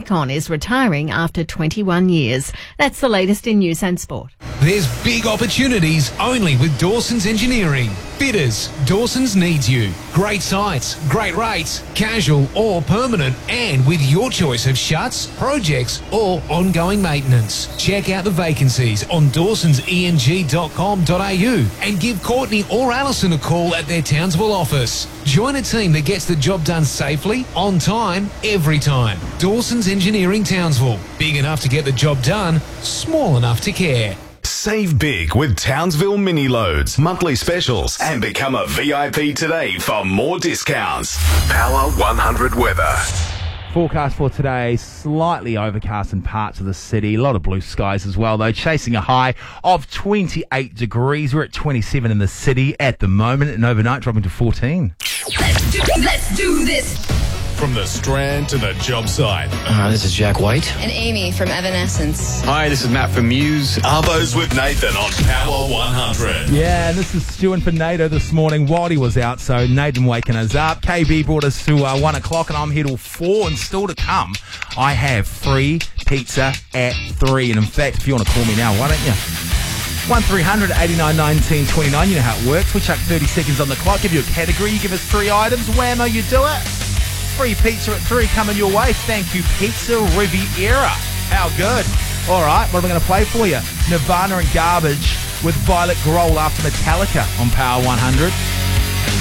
icon is retiring after 21 years. That's the latest in news and sport. There's big opportunities only with Dawson's Engineering. Fitters, Dawson's needs you. Great sites, great rates, casual or permanent, and with your choice of shuts, projects or ongoing maintenance. Check out the vacancies on dawsonseng.com.au and give Courtney or Alison a call at their Townsville office. Join a team that gets the job done safely, on time, every time. Dawson's Engineering Townsville. Big enough to get the job done, small enough to care. Save big with Townsville mini loads, monthly specials, and become a VIP today for more discounts. Power 100 weather. Forecast for today, slightly overcast in parts of the city. A lot of blue skies as well, though. Chasing a high of 28 degrees. We're at 27 in the city at the moment, and overnight dropping to 14. Let's do this. From the Strand to the job site. This is Jack White. And Amy from Evanescence. Hi, this is Matt from Muse. Arbos with Nathan on Power 100. Yeah, and this is Stuart for NATO this morning. Waddy was out, so Nathan waking us up. KB brought us to 1 o'clock, and I'm here till 4, and still to come, I have free pizza at 3. And in fact, if you want to call me now, why don't you? 1300 89 19 29. You know how it works. We chuck 30 seconds on the clock, give you a category, you give us 3 items, whammo, you do it. Free pizza at 3 coming your way. Thank you, Pizza Riviera. How good. All right, what am I going to play for you? Nirvana and Garbage with Violet Grohl after Metallica on Power 100.